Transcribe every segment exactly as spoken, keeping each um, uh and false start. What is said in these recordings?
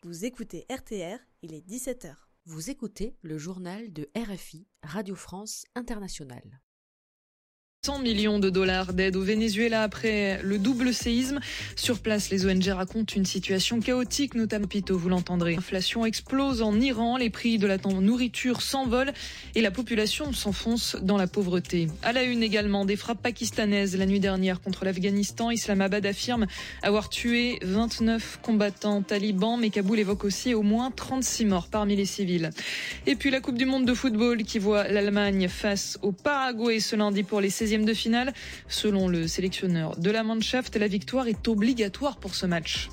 Vous écoutez R T R, il est dix-sept heures. Vous écoutez le journal de R F I, Radio France Internationale. cent millions de dollars d'aide au Venezuela après le double séisme. Sur place, les O N G racontent une situation chaotique, notamment Pito, vous l'entendrez. L'inflation explose en Iran, les prix de la nourriture s'envolent et la population s'enfonce dans la pauvreté. À la une également, des frappes pakistanaises la nuit dernière contre l'Afghanistan. Islamabad affirme avoir tué vingt-neuf combattants talibans, mais Kaboul évoque aussi au moins trente-six morts parmi les civils. Et puis la Coupe du monde de football qui voit l'Allemagne face au Paraguay ce lundi pour les seizièmes de finale. Selon le sélectionneur de la Mannschaft, la victoire est obligatoire pour ce match.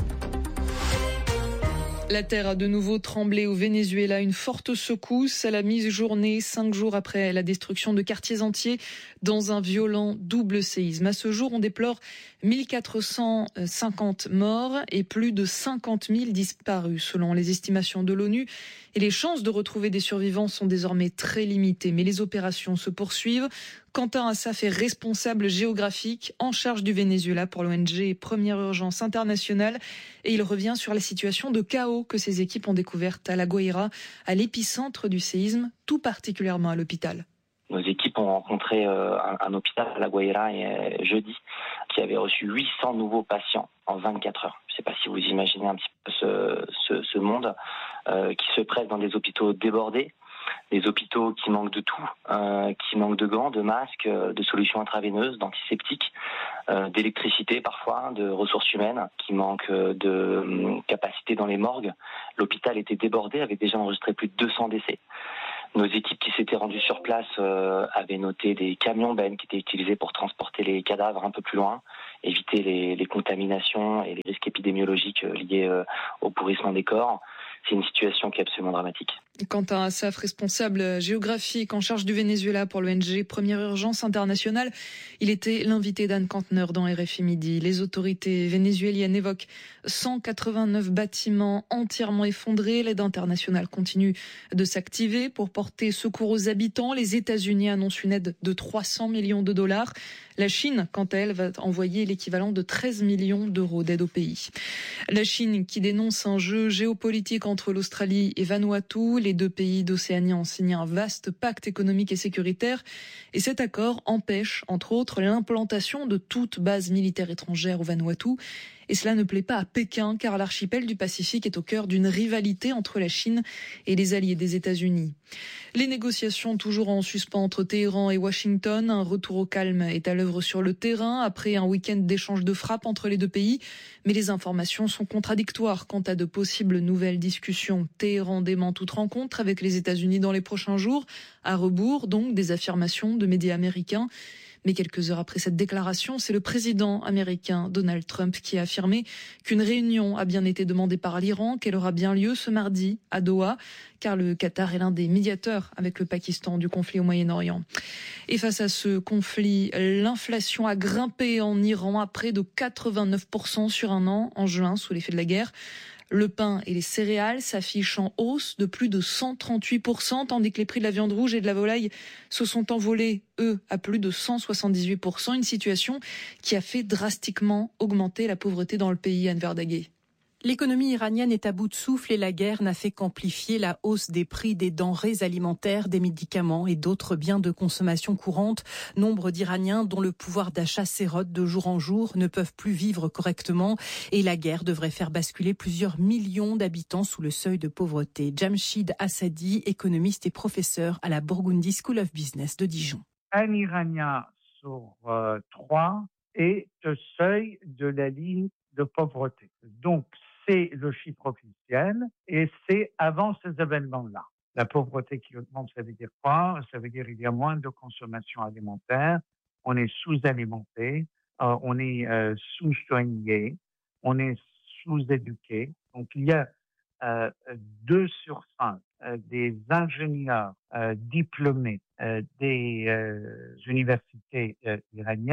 La terre a de nouveau tremblé au Venezuela, une forte secousse à la mi-journée, cinq jours après la destruction de quartiers entiers dans un violent double séisme. À ce jour, on déplore mille quatre cent cinquante morts et plus de cinquante mille disparus selon les estimations de l'ONU. Et les chances de retrouver des survivants sont désormais très limitées. Mais les opérations se poursuivent. Quentin Assaf est responsable géographique en charge du Venezuela pour l'O N G Première Urgence Internationale. Et il revient sur la situation de chaos que ses équipes ont découverte à La Guaira, à l'épicentre du séisme, tout particulièrement à l'hôpital. Nos équipes ont rencontré euh, un, un hôpital à La Guaira euh, jeudi qui avait reçu huit cents nouveaux patients en vingt-quatre heures. Je ne sais pas si vous imaginez un petit peu ce, ce, ce monde euh, qui se presse dans des hôpitaux débordés, des hôpitaux qui manquent de tout, euh, qui manquent de gants, de masques, de solutions intraveineuses, d'antiseptiques, euh, d'électricité parfois, de ressources humaines, qui manquent de euh, capacité dans les morgues. L'hôpital était débordé, avait déjà enregistré plus de deux cents décès. Nos équipes qui s'étaient rendues sur place euh, avaient noté des camions-bennes qui étaient utilisés pour transporter les cadavres un peu plus loin, éviter les, les contaminations et les risques épidémiologiques liés euh, au pourrissement des corps. C'est une situation qui est absolument dramatique. Quentin Assaf, responsable géographique en charge du Venezuela pour l'O N G Première Urgence Internationale, il était l'invité d'Anne Kantner dans R F I Midi. Les autorités vénézuéliennes évoquent cent quatre-vingt-neuf bâtiments entièrement effondrés. L'aide internationale continue de s'activer pour porter secours aux habitants. Les États-Unis annoncent une aide de trois cents millions de dollars. La Chine, quant à elle, va envoyer l'équivalent de treize millions d'euros d'aide au pays. La Chine qui dénonce un jeu géopolitique entre l'Australie et Vanuatu. Les deux pays d'Océanie ont signé un vaste pacte économique et sécuritaire. Et cet accord empêche, entre autres, l'implantation de toute base militaire étrangère au Vanuatu. Et cela ne plaît pas à Pékin, car l'archipel du Pacifique est au cœur d'une rivalité entre la Chine et les alliés des États-Unis. Les négociations toujours en suspens entre Téhéran et Washington. Un retour au calme est à l'œuvre sur le terrain après un week-end d'échange de frappes entre les deux pays. Mais les informations sont contradictoires quant à de possibles nouvelles discussions. Téhéran dément toute rencontre avec les États-Unis dans les prochains jours, à rebours donc des affirmations de médias américains. Mais quelques heures après cette déclaration, c'est le président américain Donald Trump qui a affirmé qu'une réunion a bien été demandée par l'Iran, qu'elle aura bien lieu ce mardi à Doha, car le Qatar est l'un des médiateurs avec le Pakistan du conflit au Moyen-Orient. Et face à ce conflit, l'inflation a grimpé en Iran à près de quatre-vingt-neuf pour cent sur un an en juin sous l'effet de la guerre. Le pain et les céréales s'affichent en hausse de plus de cent trente-huit pour cent, tandis que les prix de la viande rouge et de la volaille se sont envolés, eux, à plus de cent soixante-dix-huit pour cent. Une situation qui a fait drastiquement augmenter la pauvreté dans le pays, Anne Verdaguet. L'économie iranienne est à bout de souffle et la guerre n'a fait qu'amplifier la hausse des prix des denrées alimentaires, des médicaments et d'autres biens de consommation courante. Nombre d'Iraniens dont le pouvoir d'achat s'érode de jour en jour ne peuvent plus vivre correctement et la guerre devrait faire basculer plusieurs millions d'habitants sous le seuil de pauvreté. Jamshid Assadi, économiste et professeur à la Burgundy School of Business de Dijon. Un Iranien sur euh, trois est au seuil de la ligne de pauvreté. Donc, c'est le chiffre officiel et c'est avant ces événements-là. La pauvreté qui augmente, ça veut dire quoi? Ça veut dire qu'il y a moins de consommation alimentaire, on est sous-alimenté, euh, on est euh, sous-soigné, on est sous-éduqué. Donc, il y a euh, deux sur cinq euh, des ingénieurs euh, diplômés euh, des euh, universités euh, iraniennes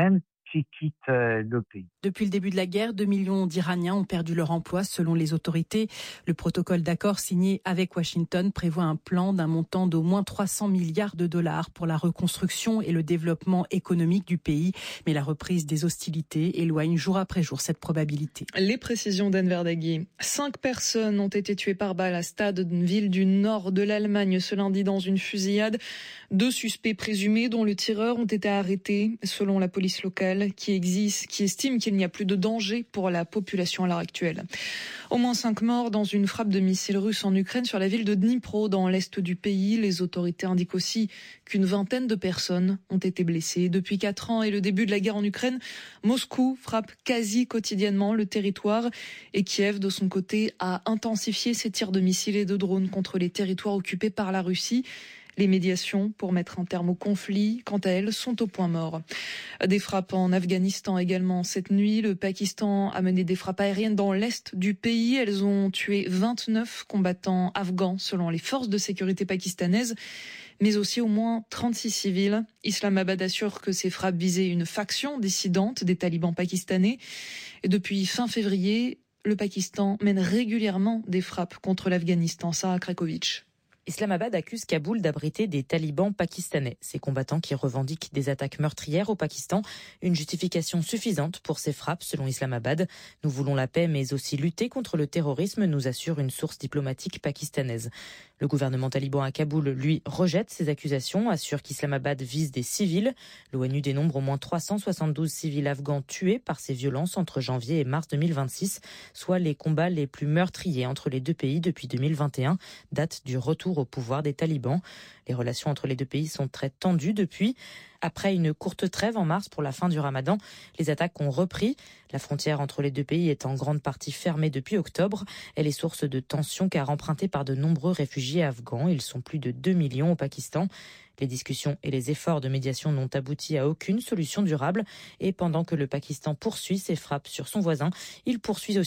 qui quittent le pays. Depuis le début de la guerre, deux millions d'Iraniens ont perdu leur emploi selon les autorités. Le protocole d'accord signé avec Washington prévoit un plan d'un montant d'au moins trois cents milliards de dollars pour la reconstruction et le développement économique du pays. Mais la reprise des hostilités éloigne jour après jour cette probabilité. Les précisions d'Anne Verdagui. Cinq personnes ont été tuées par balle à Stade, une ville du nord de l'Allemagne, ce lundi dans une fusillade. Deux suspects présumés, dont le tireur, ont été arrêtés, selon la police locale, qui existe, qui estime qu'il n'y a plus de danger pour la population à l'heure actuelle. Au moins cinq morts dans une frappe de missiles russes en Ukraine sur la ville de Dnipro, dans l'est du pays. Les autorités indiquent aussi qu'une vingtaine de personnes ont été blessées. Depuis quatre ans et le début de la guerre en Ukraine, Moscou frappe quasi quotidiennement le territoire et Kiev, de son côté, a intensifié ses tirs de missiles et de drones contre les territoires occupés par la Russie. Les médiations pour mettre un terme au conflit, quant à elles, sont au point mort. Des frappes en Afghanistan également cette nuit. Le Pakistan a mené des frappes aériennes dans l'est du pays. Elles ont tué vingt-neuf combattants afghans selon les forces de sécurité pakistanaises, mais aussi au moins trente-six civils. Islamabad assure que ces frappes visaient une faction dissidente des talibans pakistanais. Et depuis fin février, le Pakistan mène régulièrement des frappes contre l'Afghanistan. Sarah Krakovic. Islamabad accuse Kaboul d'abriter des talibans pakistanais. Ces combattants qui revendiquent des attaques meurtrières au Pakistan, une justification suffisante pour ces frappes selon Islamabad. Nous voulons la paix mais aussi lutter contre le terrorisme, nous assure une source diplomatique pakistanaise. Le gouvernement taliban à Kaboul, lui, rejette ces accusations, assure qu'Islamabad vise des civils. L'ONU dénombre au moins trois cent soixante-douze civils afghans tués par ces violences entre janvier et mars deux mille vingt-six, soit les combats les plus meurtriers entre les deux pays depuis deux mille vingt et un, date du retour au pouvoir des talibans. Les relations entre les deux pays sont très tendues depuis. Après une courte trêve en mars pour la fin du ramadan, les attaques ont repris. La frontière entre les deux pays est en grande partie fermée depuis octobre. Elle est source de tensions car empruntée par de nombreux réfugiés afghans. Ils sont plus de deux millions au Pakistan. Les discussions et les efforts de médiation n'ont abouti à aucune solution durable. Et pendant que le Pakistan poursuit ses frappes sur son voisin, il poursuit aussi